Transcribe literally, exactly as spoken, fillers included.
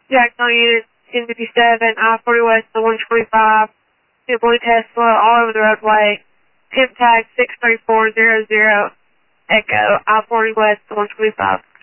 Jacksonville unit ten fifty-seven, I forty west to one twenty-five, to Blue Tesla, all over the roadway. Temp tag six three four zero zero, Echo, I forty west to one twenty-five.